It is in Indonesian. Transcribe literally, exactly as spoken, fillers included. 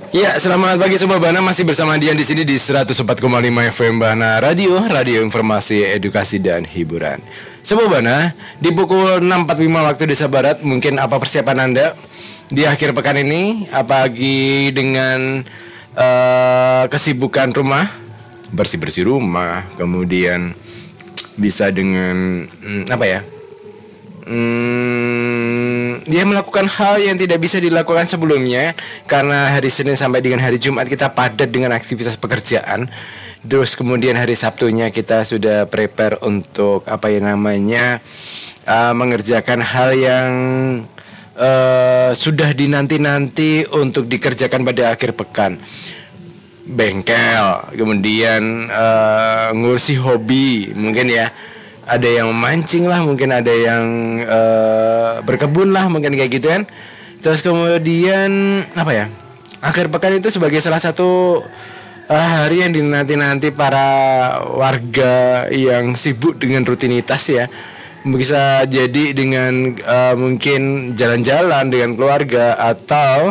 Ya, selamat pagi Sobat Bana, masih bersama Dian di sini di seratus empat koma lima F M Bana Radio, radio informasi, edukasi dan hiburan. Sobat Bana, di pukul enam empat puluh lima waktu Indonesia Barat, mungkin apa persiapan Anda di akhir pekan ini? Apalagi dengan uh, kesibukan rumah, bersih-bersih rumah, kemudian bisa dengan hmm, apa ya? Hmm, dia melakukan hal yang tidak bisa dilakukan sebelumnya karena hari Senin sampai dengan hari Jumat kita padat dengan aktivitas pekerjaan. Terus kemudian hari Sabtunya kita sudah prepare untuk apa ya namanya uh, mengerjakan hal yang uh, sudah dinanti-nanti untuk dikerjakan pada akhir pekan. Bengkel, kemudian uh, ngurusi hobi, mungkin ya. Ada yang memancing lah, mungkin ada yang uh, berkebun lah, mungkin kayak gitu kan. Terus kemudian apa ya? Akhir pekan itu sebagai salah satu uh, hari yang dinanti-nanti para warga yang sibuk dengan rutinitas ya. Bisa jadi dengan uh, mungkin jalan-jalan dengan keluarga atau